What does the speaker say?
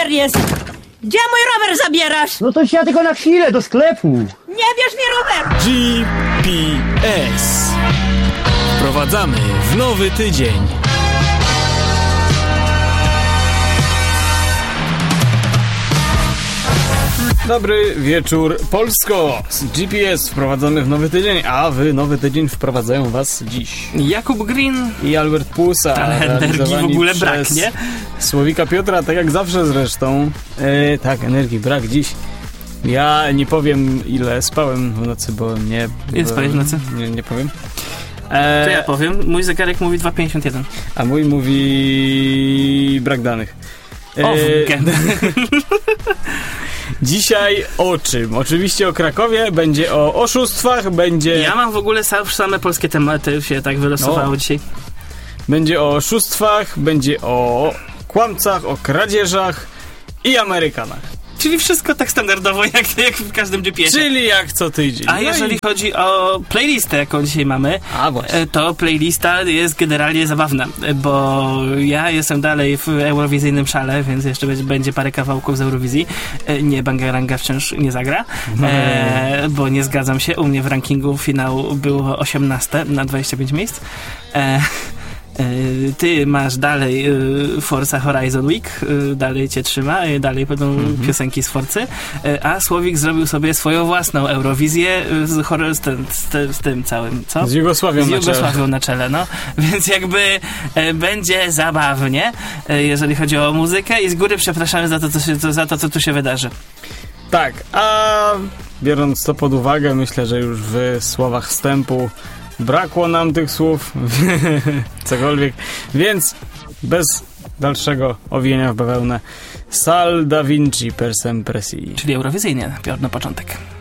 rower jest? Gdzie mój rower zabierasz? No to ja tylko na chwilę do sklepu. Nie bierz mi rower! GPS. Wprowadzamy w nowy tydzień. Dobry wieczór, Polsko! GPS wprowadzamy w nowy tydzień, a w nowy tydzień wprowadzają was dziś Jakub Green i Albert Pusa. Ale energii w ogóle brak, nie? Słowika Piotra, tak jak zawsze zresztą. Tak, energii brak dziś. Ja nie powiem, ile spałem w nocy, bo nie... Ile spałeś w nocy? Nie powiem. To ja powiem. Mój zegarek mówi 2,51. A mój mówi... brak danych. Dzisiaj o czym? Oczywiście o Krakowie, będzie o oszustwach, będzie... Ja mam w ogóle same polskie tematy, się tak wylosowało dzisiaj. Będzie o oszustwach, będzie o kłamcach, o kradzieżach i Amerykanach. Czyli wszystko tak standardowo, jak w każdym GPS-ie. Czyli jak co tydzień. A jeżeli chodzi o playlistę, jaką dzisiaj mamy, to playlista jest generalnie zabawna, bo ja jestem dalej w eurowizyjnym szale, więc jeszcze będzie parę kawałków z Eurowizji. Nie, Bangaranga wciąż nie zagra, bo nie zgadzam się. U mnie w rankingu finału było 18 na 25 miejsc. Ty masz dalej Forza Horizon Week, dalej cię trzyma, dalej będą piosenki z Forcy, a Słowik zrobił sobie swoją własną Eurowizję z tym całym, co? Z Jugosławią na czele, no. Więc jakby będzie zabawnie, jeżeli chodzi o muzykę i z góry przepraszamy za to, co tu się wydarzy. Tak, a biorąc to pod uwagę, myślę, że już w słowach wstępu brakło nam tych słów, cokolwiek, więc bez dalszego owijania w bawełnę Sal da Vinci per sempre si. Czyli eurowizyjnie na początek.